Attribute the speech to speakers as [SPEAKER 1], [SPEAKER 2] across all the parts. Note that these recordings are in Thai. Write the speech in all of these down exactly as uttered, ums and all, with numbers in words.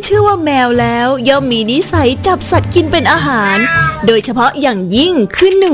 [SPEAKER 1] ชื่อว่าแมวแล้วย่อมมีนิสัยจับสัตว์กินเป็นอาหารโดยเฉพาะอย่างยิ่งคือหนู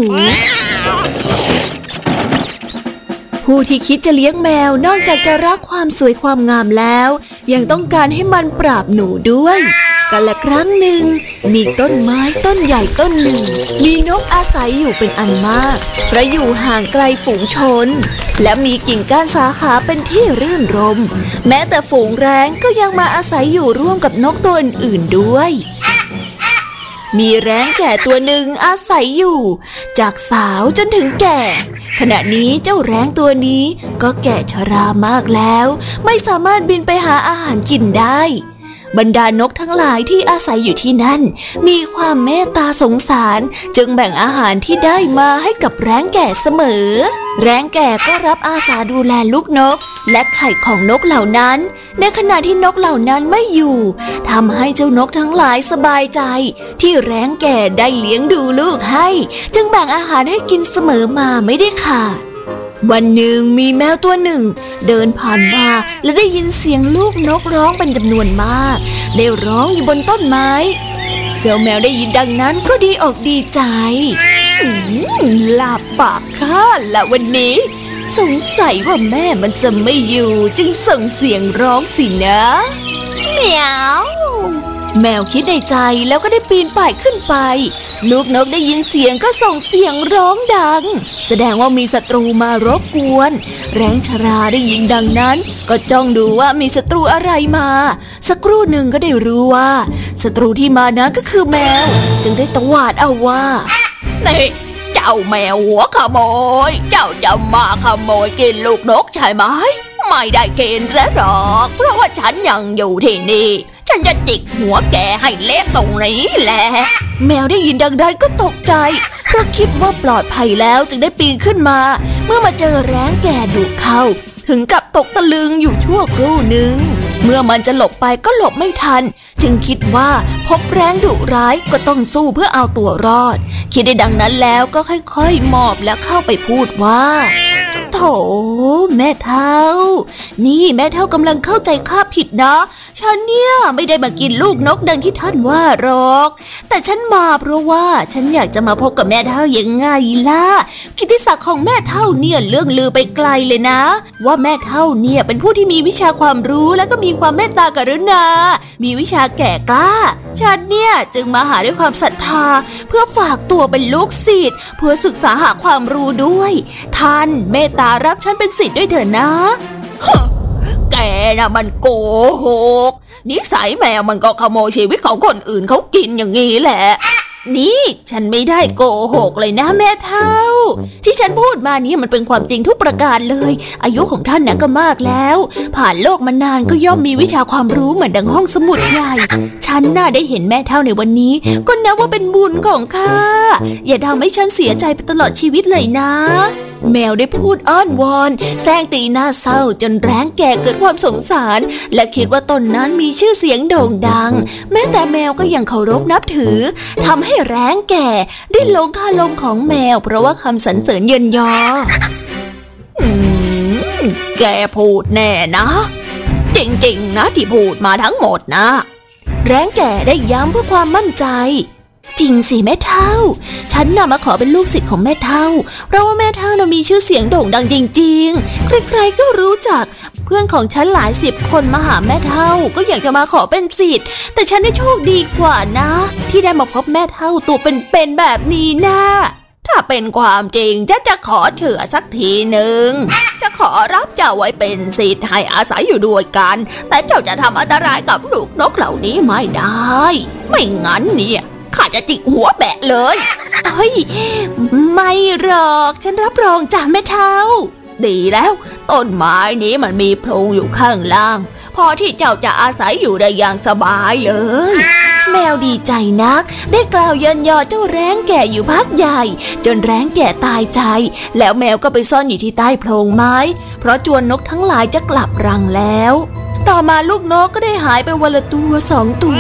[SPEAKER 1] ผู้ที่คิดจะเลี้ยงแมวนอกจากจะรักความสวยความงามแล้วยังต้องการให้มันปราบหนูด้วยกันละครั้งหนึ่งมีต้นไม้ต้นใหญ่ต้นหนึ่งมีนกอาศัยอยู่เป็นอันมากเพราะอยู่ห่างไกลฝูงชนและมีกิ่งก้านสาขาเป็นที่รื่นรมแม้แต่ฝูงแร้งก็ยังมาอาศัยอยู่ร่วมกับนกตัวอื่นๆด้วยมีแร้งแก่ตัวหนึ่งอาศัยอยู่จากสาวจนถึงแก่ขณะนี้เจ้าแร้งตัวนี้ก็แก่ชรามากแล้วไม่สามารถบินไปหาอาหารกินได้บรรดานกทั้งหลายที่อาศัยอยู่ที่นั่นมีความเมตตาสงสารจึงแบ่งอาหารที่ได้มาให้กับแร้งแก่เสมอแร้งแก่ก็รับอาสาดูแลลูกนกและไข่ของนกเหล่านั้นในขณะที่นกเหล่านั้นไม่อยู่ทำให้เจ้านกทั้งหลายสบายใจที่แร้งแก่ได้เลี้ยงดูลูกให้จึงแบ่งอาหารให้กินเสมอมาไม่ได้ขาดวันหนึ่งมีแมวตัวหนึ่งเดินผ่านมาและได้ยินเสียงลูกนกร้องเป็นจำนวนมากได้ร้องอยู่บนต้นไม้เจ้าแมวได้ยินดังนั้นก็ดีอกดีใจหลับปากข้าละวันนี้สงสัยว่าแม่มันจะไม่อยู่จึงส่งเสียงร้องสินะเหมียวแมวคิดในใจแล้วก็ได้ปีนป่ายขึ้นไปลูกนกได้ยินเสียงก็ส่งเสียงร้องดังแสดงว่ามีศัตรูมารบกวนแร้งชราได้ยินดังนั้นก็จ้องดูว่ามีศัตรูอะไรมาสักครู่หนึ่งก็ได้รู้ว่าศัตรูที่มานั้นก็คือแมวจึงได้ตวาดเอาว่านี่เจ้าแมวหัวขโมยเจ้าจะมาขโมยกินลูกนกใช่ไหมไม่ได้กินแล้วหรอกเพราะว่าฉันยังอยู่ที่นี่ฉันจะจิกหัวแกให้เละตรงนี้แหละแมวได้ยินดังนั้นก็ตกใจเพราะคิดว่าปลอดภัยแล้วจึงได้ปีนขึ้นมาเมื่อมาเจอแร้งแก่ดุเข้าถึงกับตกตะลึงอยู่ชั่วครู่หนึ่งเมื่อมันจะหลบไปก็หลบไม่ทันจึงคิดว่าพบแร้งดุร้ายก็ต้องสู้เพื่อเอาตัวรอดคิดได้ดังนั้นแล้วก็ค่อยๆหมอบและเข้าไปพูดว่าโถแม่เฒ่านี่แม่เฒ่ากำลังเข้าใจข้าผิดนะฉันเนี่ยไม่ได้มากินลูกนกดังที่ท่านว่าหรอกแต่ฉันมาเพราะว่าฉันอยากจะมาพบกับแม่เฒ่ายังไงล่ะกิตติศักดิ์ของแม่เฒ่าเนี่ยเรื่องลือไปไกลเลยนะว่าแม่เฒ่าเนี่ยเป็นผู้ที่มีวิชาความรู้และก็มีความเมตตากรุณามีวิชาแก่กล้าฉันเนี่ยจึงมาหาด้วยความศรัทธาเพื่อฝากตัวเป็นลูกศิษย์เพื่อศึกษาหาความรู้ด้วยท่านเมตตารับฉันเป็นศิษย์ด้วยเถิดนะแกน่ะมันโกหกนิสัยแมวมันก็ขโมยชีวิตของคนอื่นเขากินอย่างงี้แหละนี่ฉันไม่ได้โกหกเลยนะแม่เฒ่าที่ฉันพูดมานี้มันเป็นความจริงทุกประการเลยอายุของท่านน่ะก็มากแล้วผ่านโลกมานานก็ย่อมมีวิชาความรู้เหมือนดังห้องสมุดใหญ่ฉันน่ะได้เห็นแม่เฒ่าในวันนี้ก็นับว่าเป็นบุญของข้าอย่าทำให้ฉันเสียใจไปตลอดชีวิตเลยนะแมวได้พูดอ้อนวอนแซงตีหน้าเศร้าจนแร้งแก่เกิดความสงสารและคิดว่าตนนั้นมีชื่อเสียงโด่งดังแม้แต่แมวก็ยังเคารพนับถือทำให้แร้งแก่ได้หลงคาลมของแมวเพราะว่าคำสรรเสริญเยินยออืมแกพูดแน่นะจริงๆนะที่พูดมาทั้งหมดนะแร้งแก่ได้ย้ำเพื่อความมั่นใจจริงสิแม่เฒ่าฉันน่ะมาขอเป็นลูกศิษย์ของแม่เฒ่าเพราะว่าแม่เฒ่าน่ะมีชื่อเสียงโด่งดังจริงๆใครๆก็รู้จักเพื่อนของฉันหลายสิบคนมาหาแม่เฒ่าก็อยากจะมาขอเป็นศิษย์แต่ฉันได้โชคดีกว่านะที่ได้มาพบแม่เฒ่าตัวเป็นๆแบบนี้นะถ้าเป็นความจริงฉันจะขอเชื่อสักทีหนึ่งจะขอรับเจ้าไว้เป็นศิษย์ให้อาศัยอยู่ด้วยกันแต่เจ้าจะทำอันตรายกับลูกนกเหล่านี้ไม่ได้ไม่งั้นเนี่ยข้าจะจิกหัวแบะเลยเฮ้ยไม่หรอกฉันรับรองจ้ะแม่เฒ่าดีแล้วต้นไม้นี้มันมีโพรงอยู่ข้างล่างพอที่เจ้าจะอาศัยอยู่ได้อย่างสบายเลยแมวดีใจนักได้กล่าวเยินยอเจ้าแร้งแก่อยู่พักใหญ่จนแร้งแก่ตายใจแล้วแมวก็ไปซ่อนอยู่ที่ใต้โพรงไม้เพราะจวนนกทั้งหลายจะกลับรังแล้วต่อมาลูกนกก็ได้หายไปวันละตัวสองตัว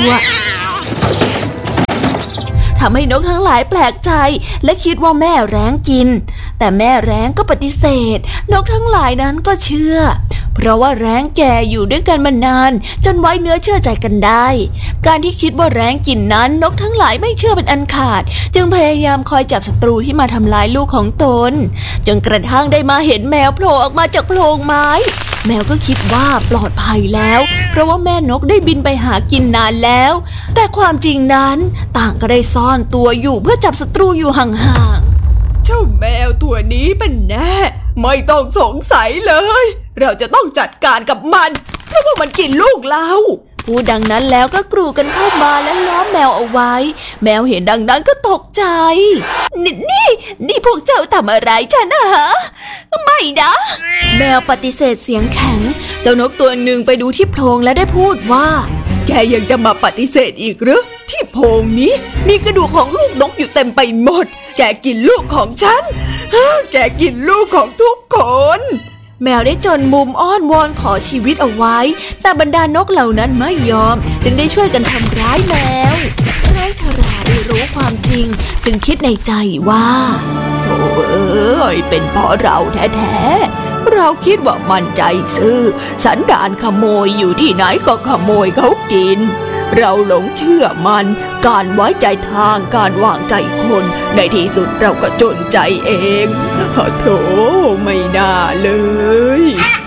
[SPEAKER 1] ทำให้นกทั้งหลายแปลกใจและคิดว่าแม่แร้งกินแต่แม่แร้งก็ปฏิเสธนกทั้งหลายนั้นก็เชื่อเพราะว่าแร้งแก่อยู่ด้วยกันมานานจนไว้เนื้อเชื่อใจกันได้การที่คิดว่าแร้งกินนั้นนกทั้งหลายไม่เชื่อเป็นอันขาดจึงพยายามคอยจับศัตรูที่มาทำลายลูกของตนจนกระทั่งได้มาเห็นแมวโผล่ออกมาจากโพรงไม้แมวก็คิดว่าปลอดภัยแล้วเพราะว่าแม่นกได้บินไปหากินนานแล้วแต่ความจริงนั้นต่างก็ได้ซ่อนตัวอยู่เพื่อจับศัตรูอยู่ห่างๆเจ้าแมวตัวนี้เป็นแน่ไม่ต้องสงสัยเลยเราจะต้องจัดการกับมันเพราะว่ามันกินลูกเราพูดดังนั้นแล้วก็กรูกันเข้ามาและล้อมแมวเอาไว้แมวเห็นดังนั้นก็ตกใจนี่นี่นี่พวกเจ้าทำอะไรฉันนะฮะไม่นะแมวปฏิเสธเสียงแข็งเจ้านกตัวหนึ่งไปดูที่โพรงและได้พูดว่าแกยังจะมาปฏิเสธอีกหรือที่โพรงนี้มีกระดูกของลูกนกอยู่เต็มไปหมดแกกินลูกของฉันแกกินลูกของทุกคนแมวได้จนมุมอ้อนวอนขอชีวิตเอาไว้แต่บรรดานกเหล่านั้นไม่ยอมจึงได้ช่วยกันทำร้ายแมวแร้งชราได้รู้ความจริงจึงคิดในใจว่าโธ่เอ้ยเป็นเพราะเราแท้ๆเราคิดว่ามันใจซื่อสันดานขโมยอยู่ที่ไหนก็ขโมยเขากินเราหลงเชื่อมันการไว้ใจทางการวางใจคนในที่สุดเราก็จนใจเองโธ่ไม่น่าเลย